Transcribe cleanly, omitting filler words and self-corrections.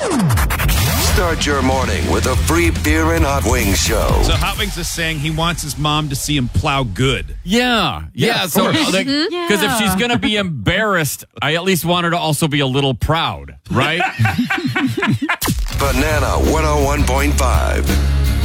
Start your morning with a free beer and hot wings show. So Hot Wings is saying he wants his mom to see him plow good. Yeah. So, because if she's going to be embarrassed, I at least want her to also be a little proud, right? Banana 101.5.